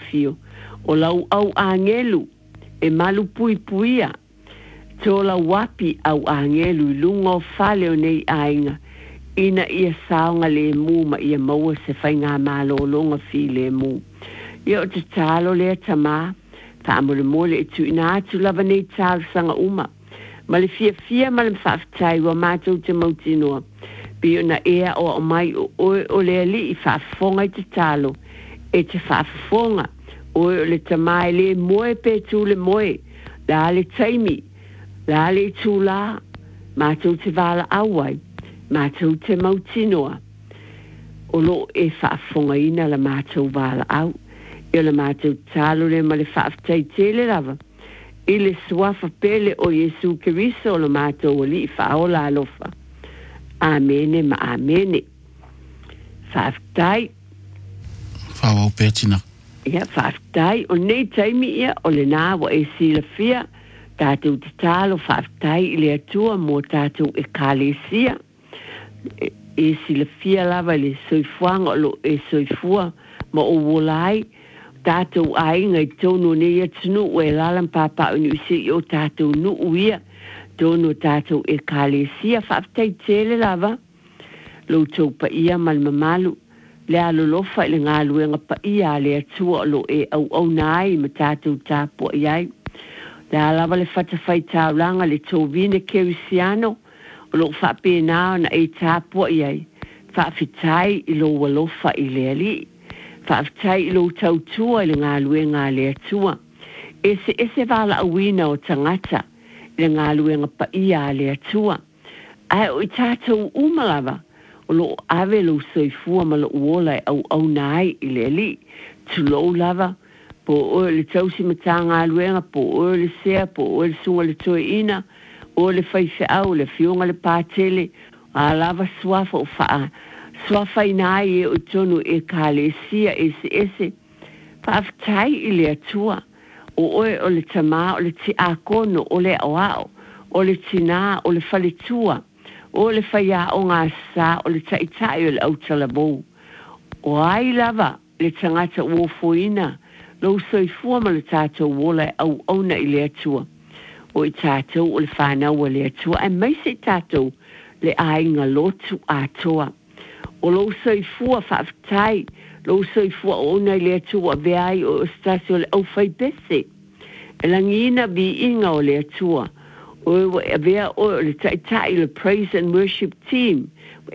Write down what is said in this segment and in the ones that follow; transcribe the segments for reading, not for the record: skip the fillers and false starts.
fio. O lau au angelu e malu pui puia. Tō lau wapi au angelu lunga o fale o nei ainga. Ina ia saonga le mu ma ia maua se whai ngā mālolonga fi le mu. Ia o te tālo lea tamā, whaamore mole e tu ina atu lava nei tālo sanga uma. Ma le fia ma le mwhaafitai wa mātou te mautinoa. Pio na ea o mai o le ali i whaafonga i te tālo. E te whaafonga o le tamai le moe pe tu le moe. La le taimi, la le tu la, mātou te wala awai. Mātou te mautinoa. O lo e whaafonga ina la mātou wala au. E la mātou tālo le ma le whaafitai tele lava. I le suafa pele o Yesu Keriso o la mātou o li i whaola alofa. Amene ma amene. Whaafitai. Whaau pētina. Ia whaafitai. O nei taimi ia o le nā wa e sila fia. Tātou te tālo whaafitai i le atua mō tātou e kālesia. E sila fia lava le soifuanga o lo e soifua ma o wolai. Tātou ainga i tono nei atunu o e lalam papa unu isi o tātou nu uia. Tono tātou e kālesia whaafitai tele lava. Lo tau pa ia malmamalu. Le alolofa i le ngā luenga pa ia le atua o lo e au nai ma tātou tāpua iai. Le alava le whatawhai tāulanga le tōvine kerisiano. O lo whapena na e tāpua iai. Whaafitai i lo walofa i le ali. Whaafitai i lo tautua i le ngā luenga le atua. Ese wala awina o tangata i le ngā luenga pa ia le atua. Ai o i tātou umalava. O lo ave lo soifua ma lo uola e au nai i le ali. Tulo lava. Po o le tausi mata ngā luenga. Po o le sea. Po o le sunga le toe ina. O le whaife au, le fionga le pātele, a lava swafa o whaa. Swafa i nai e o tonu e kālesia ese. Whaafitai i le atua. O oe o le tamā, o le ti akono, o le awao. O le tina, o le whaletua. O le whaia o ngā sā, o le taitai o le autalabou. O ai lava, le tangata uofoina. Lo soifua ma le tātou wola au auna i le atua. O i tātou o le whanau o le atua, e maise i tātou le ainga lotu atoa. O lo soifua whaafitai, lo soifua o nei le atua veai o stasi o le aufai pese. E langina vi inga o le atua. O e vea o le taitai le praise and worship team.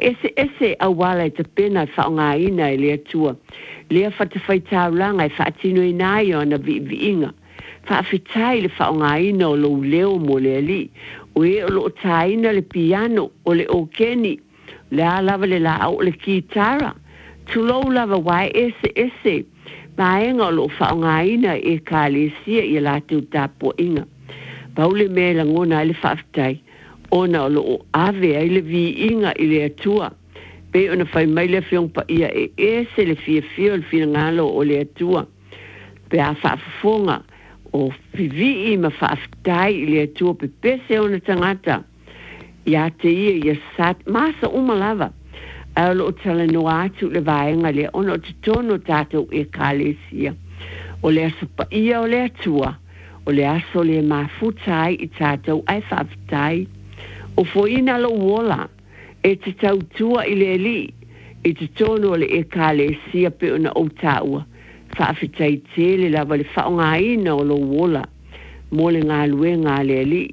Ese awala e te pena whaonga ina i le atua. Lea whatawhai tāulanga e whaatino i nai o na vi inga. Whaafitai le whaonga ina o lo leo mo le ali. O e o lo taina le piano o le okeni. Le alava le la au le kitara. Tulo lava wai ese. Maenga o lo whaonga ina e kālesia i lātou tāpua inga. Paule me la ngona le whaafitai. Ona o lo ave ai le vi inga i le atua. Pe ona whai mai le whiong pa ia e ese le fia le fina ngalo o le atua. Pe a whaafonga. O whivi ma whaafitai i le atua pe pese o na tangata. Ia te ia sat masa umalava. A lo tala no atu le vaenga le ono te tono tātou e kālesia. O le aso pa ia o le atua. O le aso le mafutai i tātou ai whaafitai. O foina lo wola. E te tautua i le li. I te tono le e kālesia pe ona o tāua. Whaafitai tele lava le whaonga ina o lo wola. Mo le ngā luenga le li.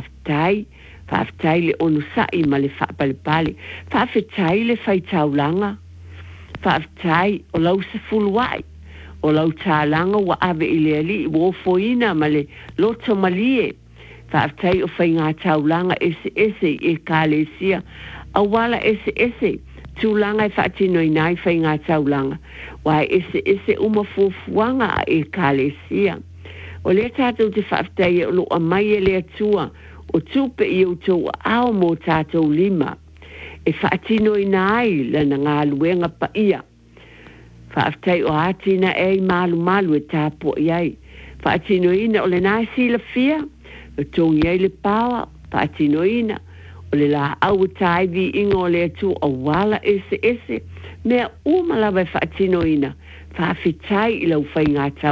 Whaafitai le onu sai ma le whaapalipale. Whaafitai le whaitaulanga. Whaafitai o lau se fuluai. O lau tālanga wa ave i le li. Wo foina ma le loto malie. Whaafitai o whai ngā taulanga ese e kālesia. Awala ese. Tūlanga e whaatino i nai whai ngā taulanga. Wai ese umafufuanga e kālesia. O le tātou te whaafitai o lo amai e le atua. O tupe i o tō ao mō tātou lima. E whaatino i nai lana ngā luenga pa ia. Whaafitai o atina e malu e tāpua iai. Whaatino ina o le nai sila fia. O tōngi ei le pāwa. Whaatino ina. O le la au taivi ingo o le atu o wala ese. Mea umalawa e whaatino ina. Whaafitai i lau whai ngā tau.